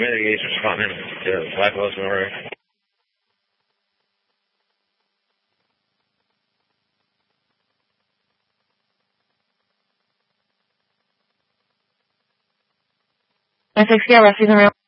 Mitigation responding to Black Hills Memorial. SXPR, Rescue Memorial.